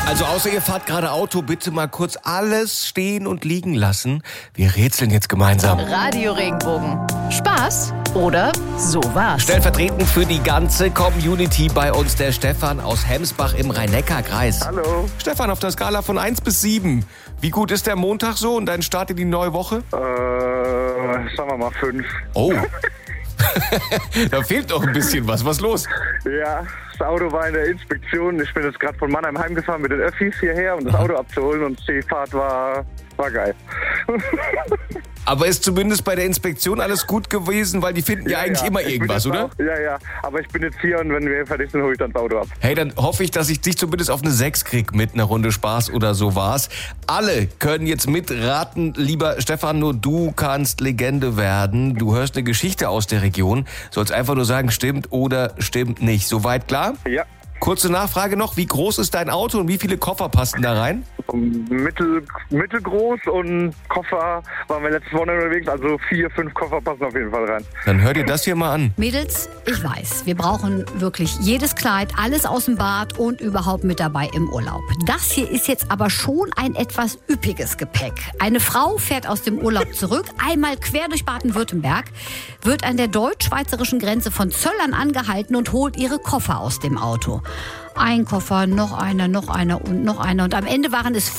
Also außer ihr fahrt gerade Auto, bitte mal kurz alles stehen und liegen lassen. Wir rätseln jetzt gemeinsam. Radio Regenbogen. Spaß oder sowas. Stellvertretend für die ganze Community bei uns der Stefan aus Hemsbach im Rhein-Neckar-Kreis. Hallo. Stefan, auf der Skala von 1 bis 7. Wie gut ist der Montag so und dein Start in die neue Woche? Sagen wir mal 5. Oh. Da fehlt doch ein bisschen was. Was ist los? Ja, das Auto war in der Inspektion. Ich bin jetzt gerade von Mannheim heimgefahren mit den Öffis hierher, um das Auto abzuholen, und die Fahrt war geil. Aber ist zumindest bei der Inspektion alles gut gewesen, weil die finden ja eigentlich immer irgendwas, oder? Ja, aber ich bin jetzt hier, und wenn wir fertig sind, hole ich dann das Auto ab. Hey, dann hoffe ich, dass ich dich zumindest auf eine 6 krieg mit einer Runde Spaß oder so war's. Alle können jetzt mitraten, lieber Stefan, nur du kannst Legende werden. Du hörst eine Geschichte aus der Region, sollst einfach nur sagen, stimmt oder stimmt nicht. Soweit klar? Ja. Kurze Nachfrage noch, wie groß ist dein Auto und wie viele Koffer passen da rein? Mittelgroß, und Koffer waren wir letztes Wochenende unterwegs, also 4, 5 Koffer passen auf jeden Fall rein. Dann hör dir das hier mal an. Mädels, ich weiß, wir brauchen wirklich jedes Kleid, alles aus dem Bad und überhaupt mit dabei im Urlaub. Das hier ist jetzt aber schon ein etwas üppiges Gepäck. Eine Frau fährt aus dem Urlaub zurück, einmal quer durch Baden-Württemberg, wird an der deutsch-schweizerischen Grenze von Zöllern angehalten und holt ihre Koffer aus dem Auto. Ein Koffer, noch einer und noch einer. Und am Ende waren es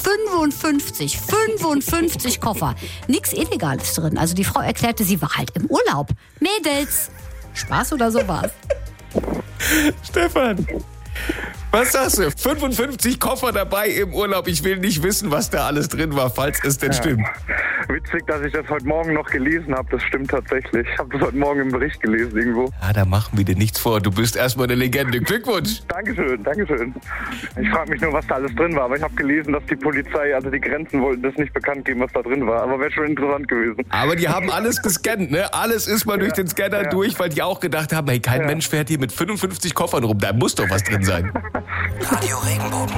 55 Koffer. Nichts Illegales drin. Also die Frau erklärte, sie war halt im Urlaub. Mädels, Spaß oder sowas? Stefan, was sagst du? 55 Koffer dabei im Urlaub. Ich will nicht wissen, was da alles drin war, falls es denn stimmt. Witzig, dass ich das heute Morgen noch gelesen habe. Das stimmt tatsächlich. Ich habe das heute Morgen im Bericht gelesen irgendwo. Ja, da machen wir dir nichts vor. Du bist erstmal eine Legende. Glückwunsch. Dankeschön. Ich frage mich nur, was da alles drin war. Aber ich habe gelesen, dass die Polizei, also die Grenzen, wollten das nicht bekannt geben, was da drin war. Aber wäre schon interessant gewesen. Aber die haben alles gescannt, ne? Alles ist mal durch den Scanner durch, weil die auch gedacht haben, hey, kein Mensch fährt hier mit 55 Koffern rum. Da muss doch was drin sein. Radio Regenbogen.